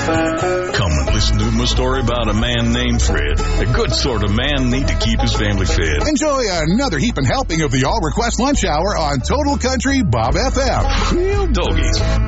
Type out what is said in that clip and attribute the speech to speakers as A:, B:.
A: Come and listen to my story about a man named Fred. A good sort of man need to keep his family fed.
B: Enjoy another heaping helping of the All Request Lunch Hour on Total Country Bob FM.
A: Real doggies.